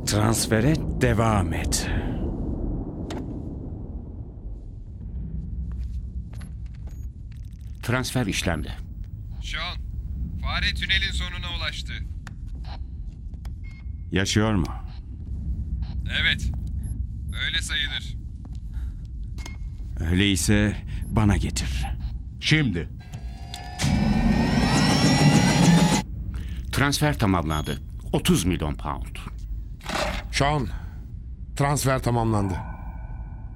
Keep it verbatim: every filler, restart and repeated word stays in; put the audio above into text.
Transfere devam et. Transfer işlemde. Sean, fare tünelin sonuna ulaştı. Yaşıyor mu? Evet, öyle sayılır. Öyleyse bana getir. Şimdi. Transfer tamamlandı. otuz milyon pound. Sean, transfer tamamlandı.